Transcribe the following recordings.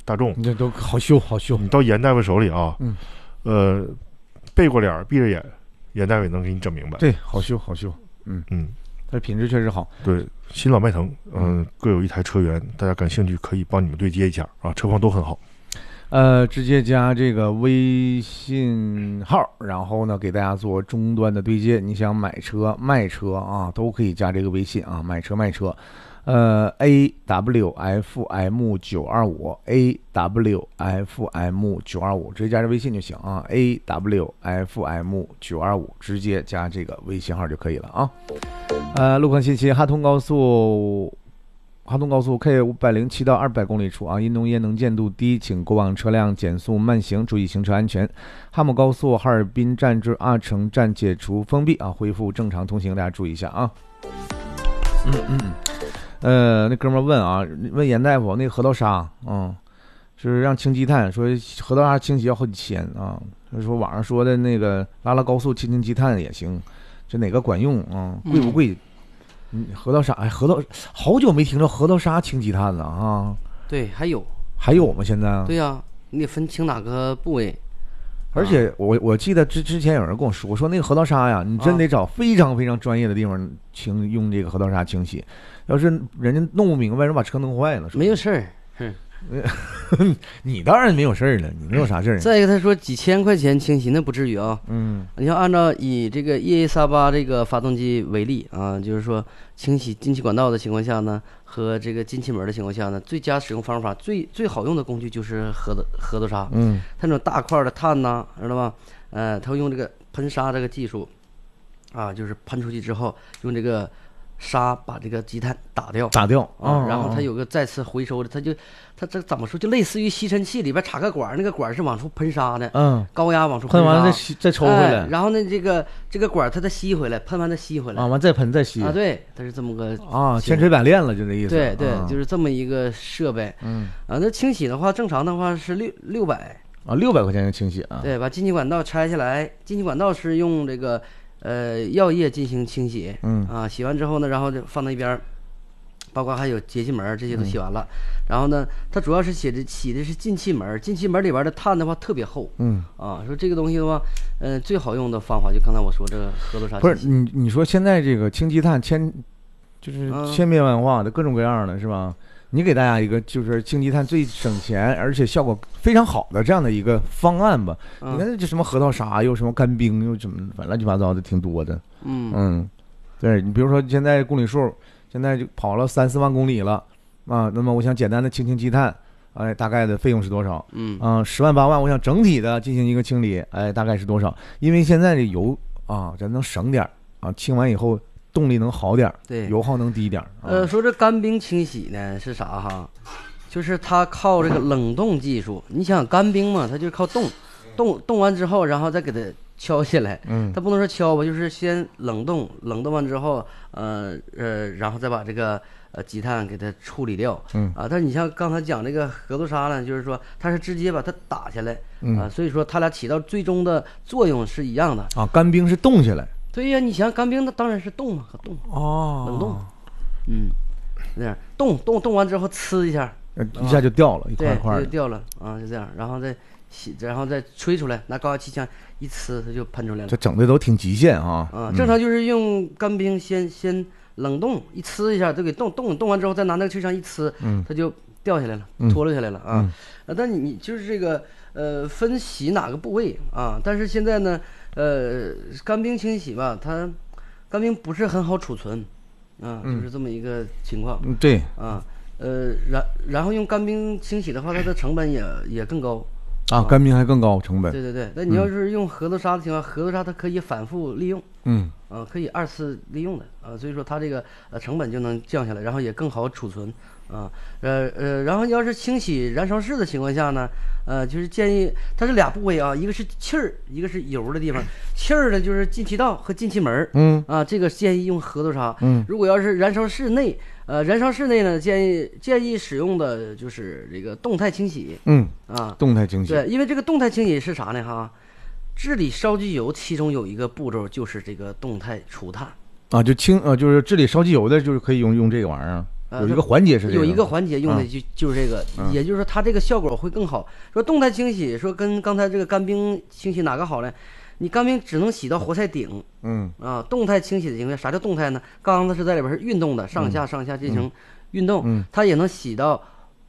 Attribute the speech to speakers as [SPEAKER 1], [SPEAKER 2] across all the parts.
[SPEAKER 1] 大众，
[SPEAKER 2] 这都好修好修。
[SPEAKER 1] 你到严大夫手里啊，背过脸闭着眼，严大夫也能给你整明白。
[SPEAKER 2] 对，好修好修。它的品质确实好。
[SPEAKER 1] 对，新老迈腾，各有一台车源，大家感兴趣可以帮你们对接一下啊，车况都很好。
[SPEAKER 2] 直接加这个微信号，然后呢给大家做终端的对接。你想买车卖车啊，都可以加这个微信啊，买车卖车。AWFM925 直接加这微信就行啊 ，AWFM925 直接加这个微信号就可以了啊。路况信息：哈通高速K507到200公里处啊，因农业能见度低，请过往车辆减速慢行，注意行车安全。哈姆高速哈尔滨站至阿城站解除封闭啊，恢复正常通行，大家注意一下啊。那哥们问严大夫，那个核桃沙，是让清积碳，说核桃沙清洗要好几千啊。说网上说的那个拉高速清积碳也行，这哪个管用啊？贵不贵？核桃沙，核桃好久没听着核桃沙清积碳了啊。
[SPEAKER 3] 对，还有
[SPEAKER 2] 吗？现在？
[SPEAKER 3] 对呀，你得分清哪个部位。
[SPEAKER 2] 而且我记得之前有人跟我说那个核桃沙呀，你真得找非常非常专业的地方用这个核桃沙清洗，要是人家弄不明白，人把车弄坏了。
[SPEAKER 3] 没有事儿。
[SPEAKER 2] 你当然没有事儿了，你能有啥事儿？
[SPEAKER 3] 再一个，他说几千块钱清洗那不至于啊。你要按照以这个 EA38这个发动机为例啊，就是说清洗进气管道的情况下呢，和这个进气门的情况下呢，最佳使用方法最好用的工具就是核桃沙。它那种大块的碳呐，知道吧？它会用这个喷砂这个技术啊，就是喷出去之后用这个沙把这个积碳打掉啊，然后它有个再次回收的，它这怎么说，就类似于吸尘器里边插个管，那个管是往出喷沙的，高压往出
[SPEAKER 2] 喷完了再抽回来，
[SPEAKER 3] 然后呢这个管它再吸回来，喷完再吸回来，
[SPEAKER 2] 完再喷再吸
[SPEAKER 3] 啊，对，它是这么个
[SPEAKER 2] 千锤百炼了，就这意思。
[SPEAKER 3] 对，就是这么一个设备。那清洗的话，正常的话是600
[SPEAKER 2] 啊，600块钱就清洗啊。
[SPEAKER 3] 对，把进气管道拆下来，进气管道是用这个药液进行清洗，洗完之后呢，然后就放到一边，包括还有节气门这些都洗完了，然后呢，它主要是洗的是进气门里边的碳的话特别厚，说这个东西的话，最好用的方法就刚才我说这个核桃沙。
[SPEAKER 2] 不是你说现在这个清积碳就是千变万化的各种各样的是吧？你给大家一个就是清积碳最省钱而且效果非常好的这样的一个方案吧。你看这什么核桃沙，又什么干冰，又什么反正乱七八糟的挺多的。对，你比如说现在公里数现在就跑了3-4万公里了啊，那么我想简单的清积碳，大概的费用是多少？10万8万，我想整体的进行一个清理，大概是多少？因为现在的油啊，咱能省点啊，清完以后动力能好点，
[SPEAKER 3] 对，
[SPEAKER 2] 油耗能低点。
[SPEAKER 3] 说这干冰清洗呢是啥哈？就是它靠这个冷冻技术。你想干冰嘛，它就靠冻完之后，然后再给它敲下来。它不能说敲吧，就是先冷冻完之后，然后再把这个积碳给它处理掉。但是你像刚才讲这个核桃沙呢，就是说它是直接把它打下来所以说它俩起到最终的作用是一样的
[SPEAKER 2] 啊。干冰是冻下来。
[SPEAKER 3] 对呀，你想干冰那当然是冻嘛，冻冷冻，那样冻完之后呲一下，
[SPEAKER 2] 一下就掉了，一块块
[SPEAKER 3] 就掉了啊，就这样，然后再洗，然后再吹出来，拿高压气枪一呲，它就喷出来了。
[SPEAKER 2] 这整的都挺极限啊！
[SPEAKER 3] 正常就是用干冰先冷冻一呲一下，都给冻完之后，再拿那个气枪一呲，它就掉下来了，脱落下来了啊。但你就是这个分洗哪个部位啊？但是现在呢，干冰清洗吧，它干冰不是很好储存就是这么一个情况。
[SPEAKER 2] 对
[SPEAKER 3] 啊，然后用干冰清洗的话，它的成本也更高
[SPEAKER 2] 啊，干冰还更高成本。
[SPEAKER 3] 对，那你要是用核桃沙的情况，核桃沙它可以反复利用，可以2次利用的所以说它这个成本就能降下来，然后也更好储存然后要是清洗燃烧室的情况下呢，就是建议它是2部位啊，一个是气儿，一个是油的地方。气儿呢就是进气道和进气门这个建议用核桃沙。如果要是燃烧室内呢，建议使用的就是这个动态清洗。
[SPEAKER 2] 动态清洗。
[SPEAKER 3] 对，因为这个动态清洗是啥呢哈？治理烧机油，其中有一个步骤就是这个动态除碳
[SPEAKER 2] 啊，就是治理烧机油的，就是可以用这个玩意儿。 有一个环节是这个，
[SPEAKER 3] 有一个环节用的就是这个，也就是说它这个效果会更好。说动态清洗，说跟刚才这个干冰清洗哪个好呢？你干冰只能洗到活塞顶，动态清洗的情况下，啥叫动态呢？缸子是在里边是运动的，上下进行运动，它也能洗到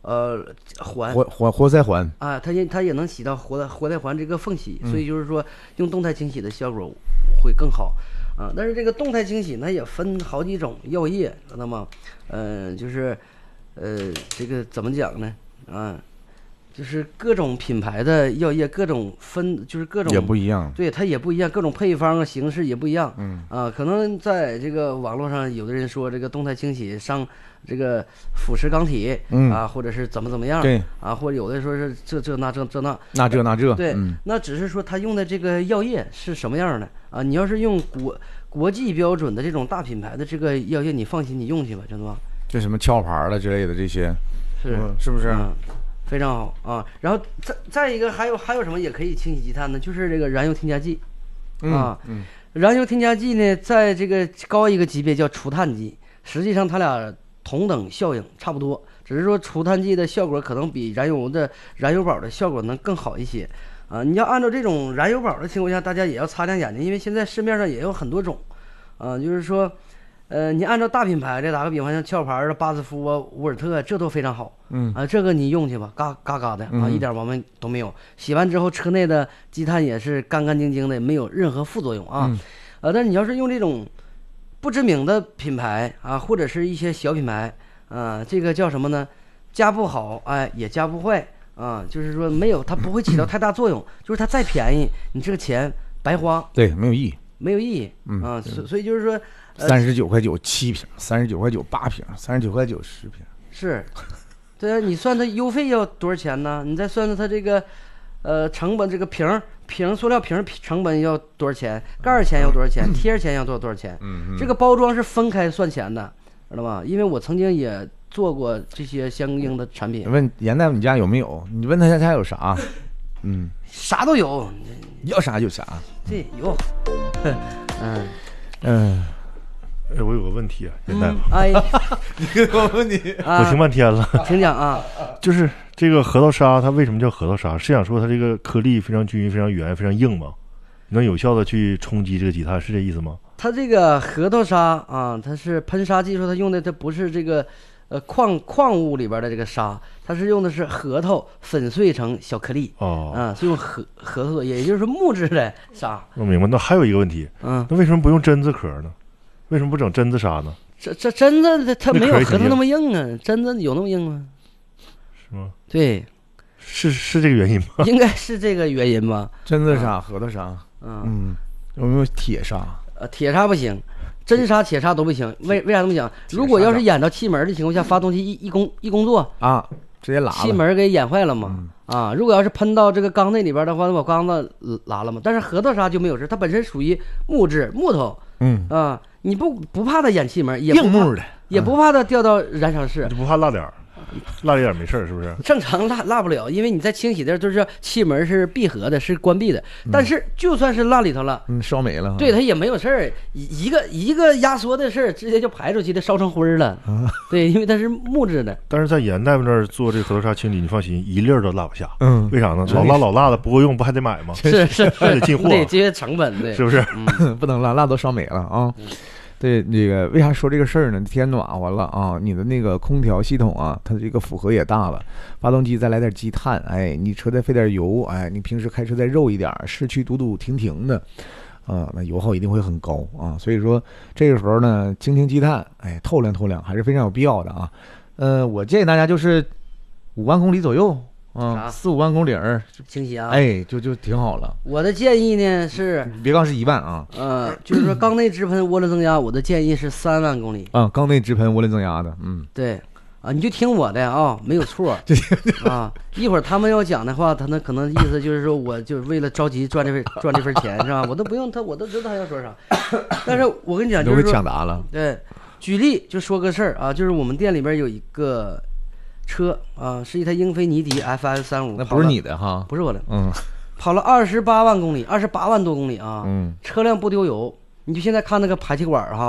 [SPEAKER 2] 活塞环
[SPEAKER 3] 啊，它也能洗到活塞环这个缝隙，所以就是说用动态清洗的效果会更好啊。但是这个动态清洗呢也分好几种药液，知道吗？就是这个怎么讲呢？就是各种品牌的药液，各种就是各种
[SPEAKER 2] 也不一样，
[SPEAKER 3] 对，它也不一样，各种配方形式也不一样。可能在这个网络上，有的人说这个动态清洗伤这个腐蚀钢体，或者是怎么样，
[SPEAKER 2] 对
[SPEAKER 3] 或者有的说是这那，对，那只是说他用的这个药液是什么样的啊？你要是用国际标准的这种大品牌的这个药液，你放心，你用去吧，知道吗？
[SPEAKER 2] 这什么壳牌的之类的这些，是不是？
[SPEAKER 3] 非常好啊，然后再一个还有什么也可以清洗积碳呢？就是这个燃油添加剂，燃油添加剂呢，在这个高一个级别叫除碳剂，实际上它俩同等效应差不多，只是说除碳剂的效果可能比燃油宝的效果能更好一些啊。你要按照这种燃油宝的情况下，大家也要擦亮眼睛，因为现在市面上也有很多种啊，就是说。你按照大品牌的，打个比方，像壳牌的巴斯夫啊、沃尔特，这都非常好。这个你用去吧，嘎嘎的啊，一点毛病都没有。洗完之后，车内的积碳也是干干净净的，没有任何副作用啊。但是你要是用这种不知名的品牌啊，或者是一些小品牌啊，这个叫什么呢？加不好，也加不坏啊，就是说没有，它不会起到太大作用。就是它再便宜，你这个钱白花，
[SPEAKER 2] 对，没有意义。
[SPEAKER 3] 所以就是说。
[SPEAKER 2] 39.9块7瓶，39.9块8瓶，39.9块10瓶，
[SPEAKER 3] 是，对啊，你算它邮费要多少钱呢？你再算算它这个，成本，这个塑料瓶成本要多少钱？盖钱要多少钱？贴钱要多少钱？这个包装是分开算钱的，知道吗？因为我曾经也做过这些相应的产品。
[SPEAKER 2] 问严大夫你家有没有？你问他家有啥？
[SPEAKER 3] 啥都有，
[SPEAKER 2] 要啥有啥。
[SPEAKER 3] 对，有。
[SPEAKER 1] 我有个问题啊，严大夫。
[SPEAKER 2] 你给我问题，
[SPEAKER 1] 我听半天了。
[SPEAKER 3] 请讲啊。
[SPEAKER 1] 就是这个核桃沙，它为什么叫核桃沙？是想说它这个颗粒非常均匀、非常圆、非常硬吗？能有效的去冲击这个积碳，是这意思吗？
[SPEAKER 3] 它这个核桃沙啊，它是喷砂技术，它用的它不是这个矿物里边的这个沙，它是用的是核桃粉碎成小颗粒。是用核桃，也就是木质的沙。
[SPEAKER 1] 我明白。那还有一个问题，那为什么不用榛子壳呢？为什么不整榛子沙呢？
[SPEAKER 3] 这榛子它没有核桃那么硬啊，榛子有那么硬吗？
[SPEAKER 1] 是吗？
[SPEAKER 3] 对，
[SPEAKER 1] 是这个原因吗？
[SPEAKER 3] 应该是这个原因吧。
[SPEAKER 2] 榛子沙、核桃沙，有没有铁沙？
[SPEAKER 3] 铁沙不行，真沙、铁沙都不行。为啥这么讲？如果要是演到气门的情况下，发动机一工作
[SPEAKER 2] 啊，直接拉了，
[SPEAKER 3] 气门给演坏了嘛。如果要是喷到这个缸内里边的话，那把缸子拉了嘛。但是核桃沙就没有事，它本身属于木头。你不怕它掩气门，也
[SPEAKER 2] 硬木的，
[SPEAKER 3] 也不怕它掉到燃烧室，
[SPEAKER 1] 就不怕辣点儿，辣一点没事是不是？
[SPEAKER 3] 正常辣不了，因为你在清洗的时候都是气门是闭合的，是关闭的。但是就算是辣里头了，
[SPEAKER 2] 烧没了，
[SPEAKER 3] 对它也没有事儿，一个压缩的事儿，直接就排出去的，烧成灰了。对，因为它是木质的。
[SPEAKER 1] 但是在严大夫那儿做这个核桃沙清理，你放心，一粒儿都落不下。为啥呢？老辣的不够用，不还得买吗？
[SPEAKER 3] 是
[SPEAKER 1] 还得进货，
[SPEAKER 3] 对，这些成本，对，
[SPEAKER 1] 是不是？
[SPEAKER 2] 不能辣都烧没了啊。对，那个为啥说这个事儿呢？天暖和了啊，你的那个空调系统啊，它这个负荷也大了，发动机再来点积碳，你车再费点油，你平时开车再肉一点，市区堵停的，那油耗一定会很高啊。所以说这个时候呢，清积碳，透亮还是非常有必要的啊。我建议大家就是5万公里左右。4-5万公里
[SPEAKER 3] 清洗啊，
[SPEAKER 2] 就挺好了。
[SPEAKER 3] 我的建议呢是，
[SPEAKER 2] 别告诉1万啊，
[SPEAKER 3] 就是说缸内直喷涡轮增压，我的建议是3万公里
[SPEAKER 2] 缸内直喷涡轮增压的，
[SPEAKER 3] 对你就听我的啊，没有错啊。一会儿他们要讲的话，他那可能意思就是说，我就为了着急赚这份钱是吧？我都不用他，我都知道他要说啥。但是我跟你讲，就是说
[SPEAKER 2] 抢答了。
[SPEAKER 3] 对，举例就说个事儿啊，就是我们店里边有一个车啊，是一台英菲尼迪 FS35，
[SPEAKER 2] 那不是你的哈？
[SPEAKER 3] 不是我的，跑了28万多公里啊，车辆不丢油。你就现在看那个排气管哈，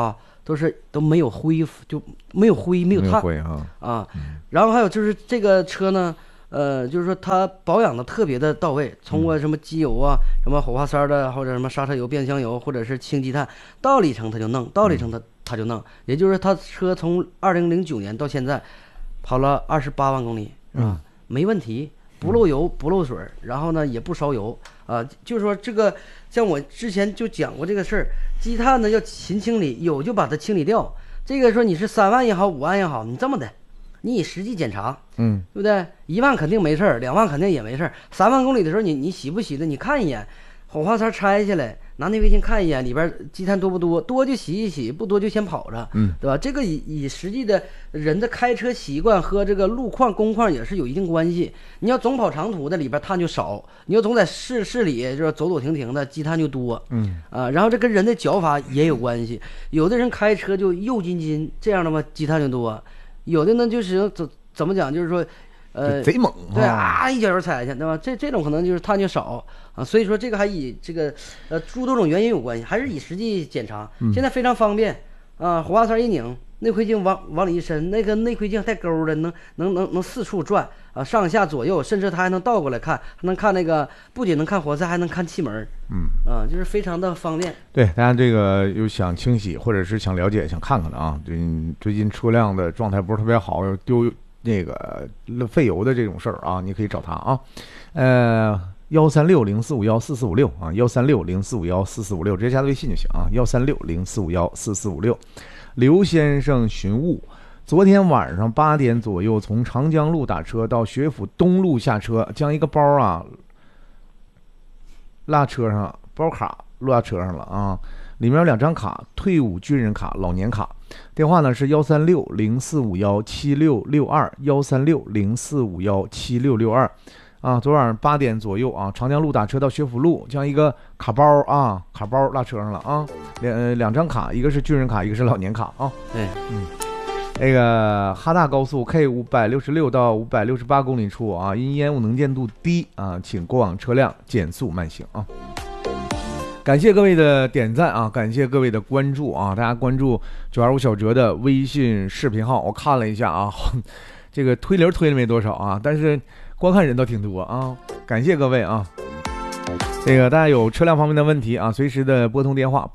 [SPEAKER 3] 都没有灰，就没有灰没有碳啊。然后还有就是这个车呢，就是说它保养的特别的到位，通过什么机油啊，什么火花塞的，或者什么刹车油、变箱油，或者是轻积碳，到里程它就弄，到里程它就弄。也就是它车从2009年到现在跑了28万公里啊，没问题。不漏油不漏水，然后呢也不烧油啊，就是说这个像我之前就讲过这个事儿，积碳呢要勤清理，有就把它清理掉。这个说你是3万也好，5万也好，你这么的，你以实际检查，对不对？1万肯定没事儿，2万肯定也没事儿，3万公里的时候你洗不洗的，你看一眼，火花塞拆下来，拿内卫星看一眼里边积碳多不多，多就洗一洗，不多就先跑着，对吧？这个以实际的人的开车习惯和这个路况工况也是有一定关系。你要总跑长途的，里边碳就少；你要总在市里就是走停停的，积碳就多。然后这跟人的脚法也有关系。有的人开车就右斤斤这样的嘛，积碳就多；有的呢就是怎么讲，就是说。
[SPEAKER 2] 贼猛，
[SPEAKER 3] 对啊，一脚油踩下去，对吧？这种可能就是碳就少啊，所以说这个还以这个诸多种原因有关系，还是以实际检查。现在非常方便啊，火花塞一拧，内窥镜往里一伸，那个内窥镜带钩的，能四处转啊，上下左右，甚至它还能倒过来看，还能看那个，不仅能看活塞，还能看气门，就是非常的方便。
[SPEAKER 2] 对，大家这个有想清洗或者是想了解、想看看的啊，最近车辆的状态不是特别好，丢那个费油的这种事儿啊，你可以找他啊，13604514456啊，13604514456，直接加微信就行啊，13604514456。刘先生寻物，昨天晚上8点左右从长江路打车到学府东路下车，将一个包啊落车上，包卡落车上了啊，里面有2张卡，退伍军人卡、老年卡。电话呢是13604517662，13604517662啊。昨晚8点左右啊，长江路打车到学府路，将一个卡包落车上了啊，两张卡，一个是军人卡，一个是老年卡啊。
[SPEAKER 3] 对，
[SPEAKER 2] 那个哈大高速 K566到568公里处啊，因烟雾能见度低啊，请过往车辆减速慢行啊。感谢各位的点赞啊，感谢各位的关注啊！大家关注925小哲的微信视频号，我看了一下啊，这个推流推了没多少啊，但是观看人都挺多啊，感谢各位啊！这个大家有车辆方面的问题啊，随时的拨通电话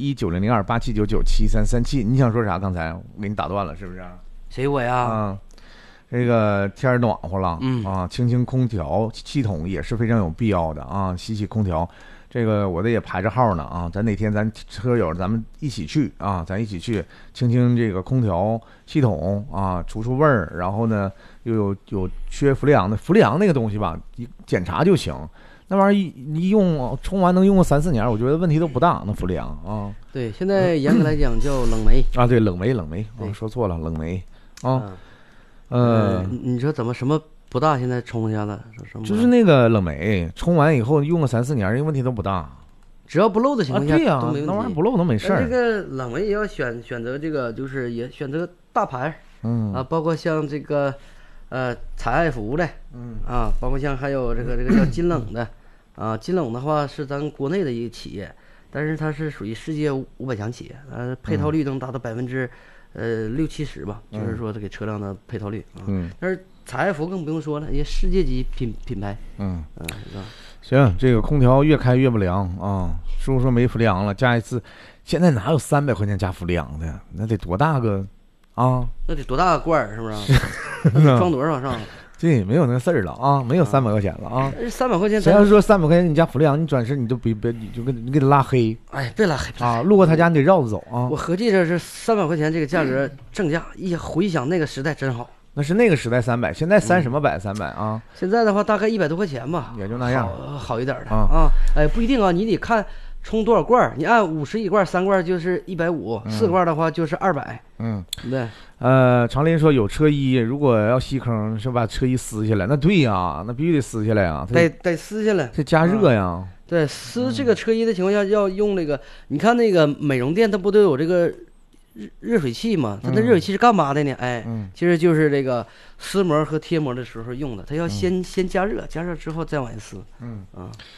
[SPEAKER 2] 8211900287997337。你想说啥？刚才我给你打断了，是不是？
[SPEAKER 3] 谁我呀？
[SPEAKER 2] 啊，这个天暖和了，清空调系统也是非常有必要的啊，洗空调。这个我的也排着号呢啊，咱哪天咱车友咱们一起去啊，咱一起去清这个空调系统啊，除味儿，然后呢又有缺氟利昂的，氟利昂那个东西吧，一检查就行。那玩意儿一用充完能用个3-4年，我觉得问题都不大。那氟利昂啊，
[SPEAKER 3] 对，现在严格来讲叫冷媒
[SPEAKER 2] 啊，对，冷媒啊，说错了，冷媒啊，
[SPEAKER 3] 你说怎么什么？不大，现在冲一下子，
[SPEAKER 2] 就是那个冷媒，冲完以后用个3-4年，因为问题都不大，
[SPEAKER 3] 只要不漏的情况下，
[SPEAKER 2] 对呀，
[SPEAKER 3] 都没问题，
[SPEAKER 2] 那玩意儿不漏都没事儿。
[SPEAKER 3] 这个冷媒也要选择这个，就是也选择大牌，包括像这个采爱孚的，包括像还有这个叫金冷的，金冷的话是咱国内的一个企业，但是它是属于世界500强企业，配套率能达到60-70%吧，就是说它给车辆的配套率但是采爱孚更不用说了，也世界级品牌。
[SPEAKER 2] 行，这个空调越开越不凉啊！师傅说没氟利昂了，加一次。现在哪有300块钱加氟利昂的？那得多大个啊？
[SPEAKER 3] 那得多大个罐儿，是不是？装多少上？
[SPEAKER 2] 对，没有那个事儿了啊，没有300块钱了啊。
[SPEAKER 3] 300块钱，
[SPEAKER 2] 谁要是说300块钱你加氟利昂，你转身你就别你就给他拉黑。
[SPEAKER 3] 哎，别拉黑
[SPEAKER 2] 啊！路过他家你得绕着走啊。
[SPEAKER 3] 我合计着是300块钱这个价格正价，一回想那个时代真好。
[SPEAKER 2] 那是那个时代300，现在3什么百300啊？
[SPEAKER 3] 现在的话大概100多块钱吧，
[SPEAKER 2] 也就那样，
[SPEAKER 3] 好一点的啊。哎，不一定啊，你得看充多少罐，你按50一罐，3罐就是150，4罐的话就是200。对。
[SPEAKER 2] 长林说有车衣，如果要吸坑是把车衣撕下来，那对呀，那必须得撕下来啊，
[SPEAKER 3] 得撕下来，
[SPEAKER 2] 这加热呀。
[SPEAKER 3] 对，撕这个车衣的情况下要用那个，你看那个美容店它不都有这个热水器嘛？它那热水器是干嘛的呢？其实就是这个撕膜和贴膜的时候用的，它要先加热，加热之后再往下撕。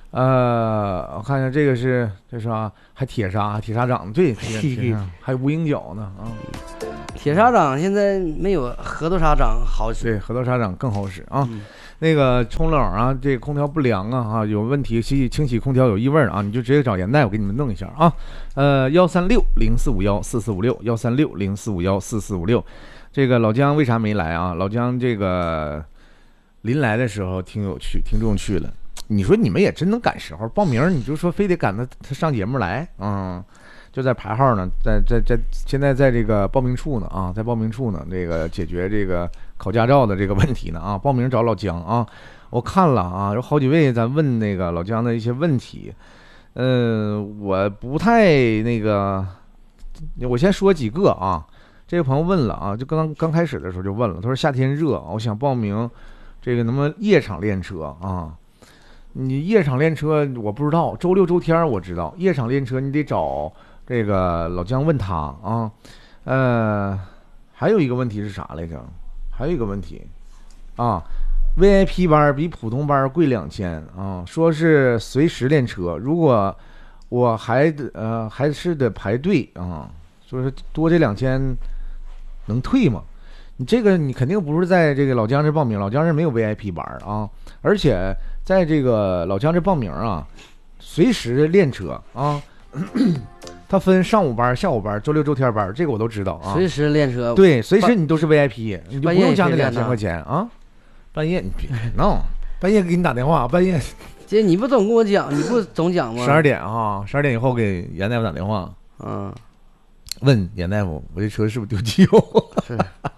[SPEAKER 2] 我看一下这个这是啊，还铁砂掌，对，还无影脚呢啊。
[SPEAKER 3] 铁砂掌现在没有核桃砂掌好使，
[SPEAKER 2] 对，核桃砂掌更好使啊。那个冲冷啊，这个空调不良啊，有问题，清洗空调有异味啊，你就直接找严大夫给你们弄一下啊。13604514456，13604514456。这个老姜为啥没来啊？老姜这个临来的时候听众去了。你说你们也真能赶时候报名，你就说非得赶他上节目来，就在排号呢，现在在这个报名处呢啊，在报名处呢，这个解决这个考驾照的这个问题呢啊，报名找老姜啊。我看了啊，有好几位咱问那个老姜的一些问题，我不太那个，我先说几个啊。这个朋友问了啊，就刚开始的时候就问了，他说夏天热，我想报名这个能不能夜场练车啊？你夜场练车我不知道，周六周天我知道，夜场练车你得找这个老姜问他啊。还有一个问题是啥来着？还有一个问题啊 ，VIP 班比普通班贵2000啊，说是随时练车，如果我还是得排队啊，说是多这2000能退吗？你这个你肯定不是在这个老姜这报名，老姜这没有 VIP 班啊，而且在这个老姜这报名啊，随时练车啊，他分上午班、下午班、周六周天班，这个我都知道啊。
[SPEAKER 3] 随时练车，
[SPEAKER 2] 对，随时你都是 VIP， 你就不用加那2000块钱啊。半夜你别闹，半夜给你打电话，半夜
[SPEAKER 3] 姐你不总跟我讲，你不总讲吗
[SPEAKER 2] ？12点啊，12点以后给严大夫打电话，问严大夫，我这车是不是丢机油？
[SPEAKER 3] 是，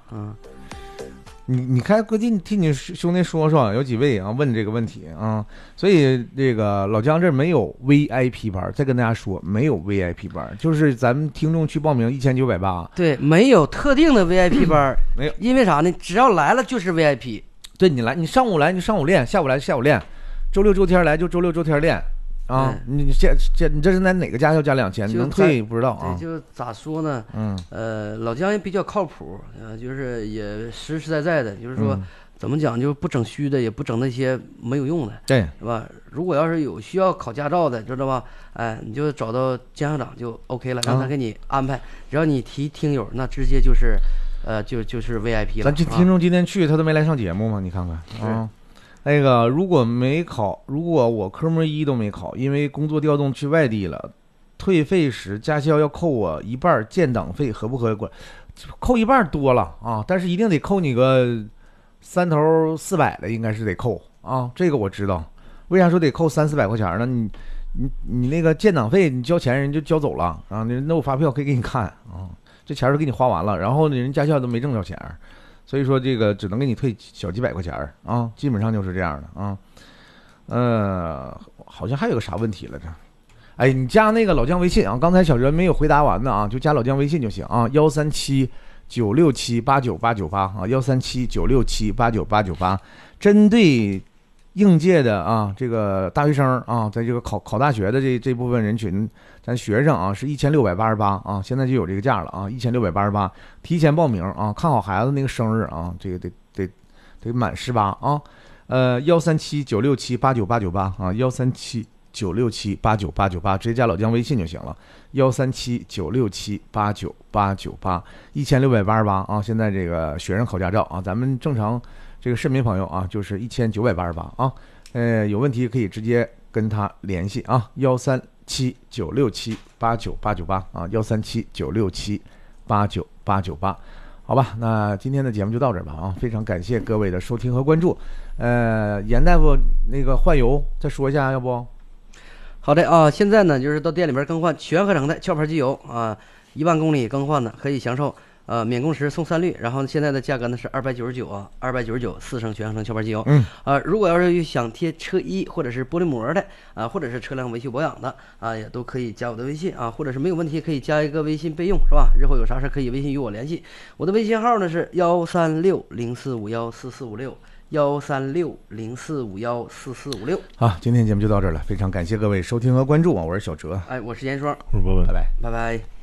[SPEAKER 2] 你看，估计听你兄弟说说，有几位啊问这个问题啊，所以这个老姜这没有 VIP 班，再跟大家说没有 VIP 班，就是咱们听众去报名1980，
[SPEAKER 3] 对，没有特定的 VIP 班，
[SPEAKER 2] 没有，
[SPEAKER 3] 因为啥呢？只要来了就是 VIP，
[SPEAKER 2] 对你来，你上午来你上午练，下午来下午练，周六周天来就周六周天练。你这是在哪个驾校加2000？你能退不知道啊？
[SPEAKER 3] 就咋说呢？老姜也比较靠谱，就是也实实在在的，就是说怎么讲，就不整虚的，也不整那些没有用的，
[SPEAKER 2] 对，
[SPEAKER 3] 是吧？如果要是有需要考驾照的，知道吧？你就找到姜校长就 OK 了，让他给你安排。只要你提听友，那直接就是，就是 VIP 了。
[SPEAKER 2] 咱这听众今天去，他都没来上节目吗？你看看啊。那个，如果我科目1都没考，因为工作调动去外地了，退费时驾校要扣我一半建档费，合不合规？扣一半多了啊，但是一定得扣你个3头400的，应该是得扣啊。这个我知道，为啥说得扣300-400块钱呢？你那个建档费你交钱人就交走了啊，那我发票可以给你看啊，这钱都给你花完了，然后人驾校都没挣着钱。所以说这个只能给你退小几百块钱啊，基本上就是这样的啊。好像还有个啥问题来着？哎，你加那个老姜微信啊，刚才小哲没有回答完的啊，就加老姜微信就行啊，137-967-89898啊，137-967-89898，针对应届的啊这个大学生啊，在这个考大学的这部分人群，咱学生啊是1688啊，现在就有这个价了啊，1688，提前报名啊，看好孩子那个生日啊，这个得满18啊，137-967-89898啊，137-967-89898，直接加老姜微信就行了，137-967-89898，1688啊，现在这个学生考驾照啊，咱们正常这个市民朋友啊，就是1988啊，有问题可以直接跟他联系啊，137-967-89898啊，137-967-89898，好吧，那今天的节目就到这儿吧啊，非常感谢各位的收听和关注。严大夫那个换油再说一下，要不？
[SPEAKER 3] 好的啊，现在呢就是到店里边更换全合成的壳牌机油啊，1万公里更换的可以享受免工时送3滤，然后现在的价格呢是299啊，299 4升全合成壳牌机油。如果要是想贴车衣或者是玻璃膜的啊，或者是车辆维修保养的啊，也都可以加我的微信啊，或者是没有问题可以加一个微信备用，是吧？日后有啥事可以微信与我联系，我的微信号呢是13604514456，13604514456。
[SPEAKER 2] 好，今天节目就到这儿了，非常感谢各位收听和关注啊，我是小哲，
[SPEAKER 3] 我是严双，
[SPEAKER 1] 我是博文，
[SPEAKER 2] 拜拜，
[SPEAKER 3] 拜拜。